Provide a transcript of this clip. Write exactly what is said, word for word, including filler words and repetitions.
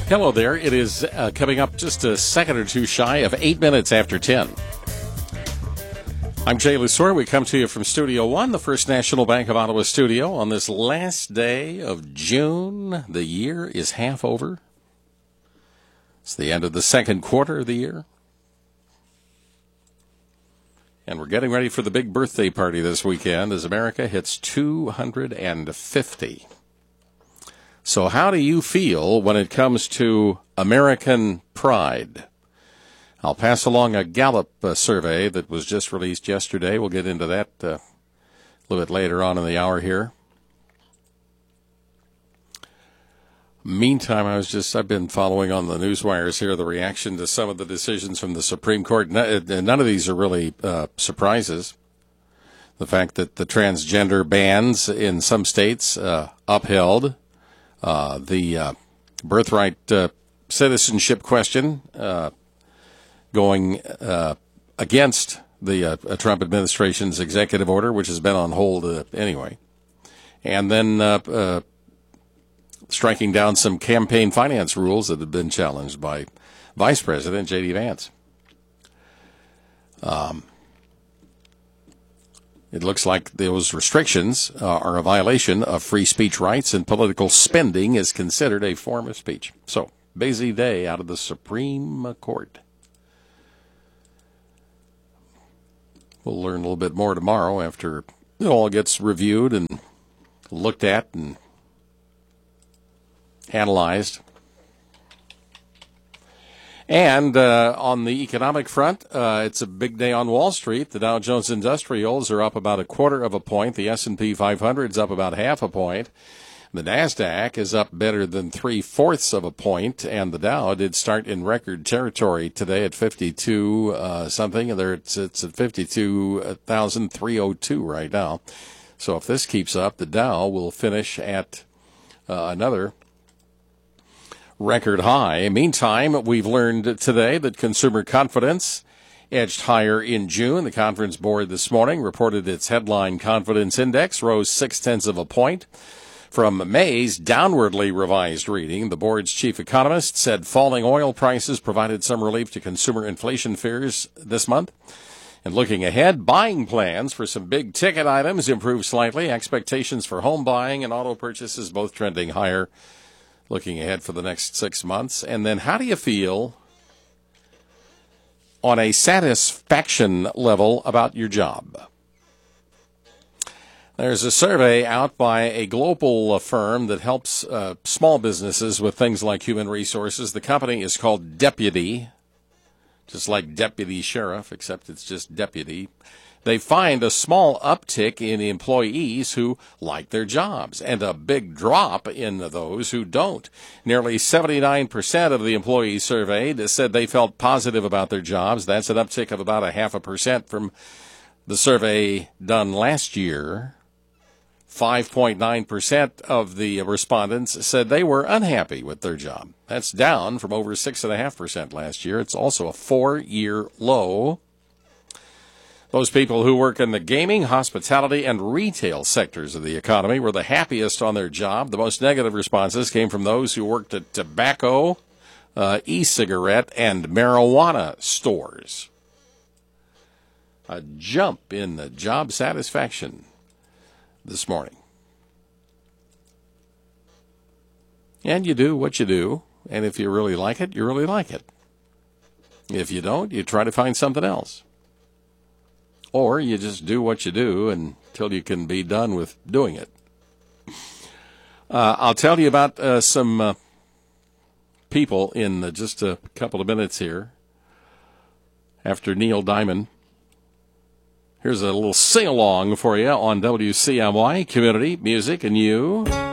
Hello there. It is uh, coming up just a second or two shy of eight minutes after ten. I'm Jay Lusor. We come to you from Studio One, the First National Bank of Ottawa studio, on this last day of June. The year is half over. It's the end of the second quarter of the year. And we're getting ready for the big birthday party this weekend as America hits two hundred fifty. So how do you feel when it comes to American pride? I'll pass along a Gallup uh, survey that was just released yesterday. We'll get into that uh, a little bit later on in the hour here. Meantime, I was just, I've been following on the news wires here the reaction to some of the decisions from the Supreme Court. None of these are really uh, surprises. The fact that the transgender bans in some states uh, upheld. Uh, the uh, birthright uh, citizenship question uh, going uh, against the uh, Trump administration's executive order, which has been on hold uh, anyway. And then uh, uh, striking down some campaign finance rules that have been challenged by Vice President J D. Vance. Um, It looks like those restrictions uh, are a violation of free speech rights, and political spending is considered a form of speech. So, busy day out of the Supreme Court. We'll learn a little bit more tomorrow after it all gets reviewed and looked at and analyzed. And uh, on the economic front, uh, it's a big day on Wall Street. The Dow Jones Industrials are up about a quarter of a point. The S and P five hundred is up about half a point. The NASDAQ is up better than three-fourths of a point, and the Dow did start in record territory today at fifty-two uh, something. There it's, it's at fifty-two thousand three hundred two right now. So if this keeps up, the Dow will finish at uh, another record high. Meantime, we've learned today that consumer confidence edged higher in June. The Conference Board this morning reported its headline confidence index rose six-tenths of a point from May's downwardly revised reading. The board's chief economist said falling oil prices provided some relief to consumer inflation fears this month. And looking ahead, buying plans for some big-ticket items improved slightly. Expectations for home buying and auto purchases both trending higher, looking ahead for the next six months. And then how do you feel on a satisfaction level about your job? There's a survey out by a global firm that helps uh, small businesses with things like human resources. The company is called Deputy, just like deputy sheriff, except it's just deputy. They find a small uptick in employees who like their jobs and a big drop in those who don't. Nearly seventy-nine percent of the employees surveyed said they felt positive about their jobs. That's an uptick of about a half a percent from the survey done last year. five point nine percent of the respondents said they were unhappy with their job. That's down from over six point five percent last year. It's also a four-year low. Those people who work in the gaming, hospitality, and retail sectors of the economy were the happiest on their job. The most negative responses came from those who worked at tobacco, uh, e-cigarette, and marijuana stores. A jump in the job satisfaction this morning. And you do what you do, and if you really like it, you really like it. If you don't, you try to find something else. Or you just do what you do until you can be done with doing it. Uh, I'll tell you about uh, some uh, people in uh, just a couple of minutes here after Neil Diamond. Here's a little sing-along for you on W C M Y, Community, Music, and You.